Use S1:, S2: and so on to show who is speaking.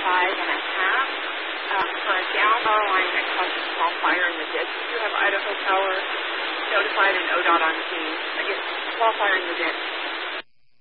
S1: for a down power line that caused a small fire in the ditch. You have Idaho Power notified and ODOT on scene. I guess small fire in the ditch.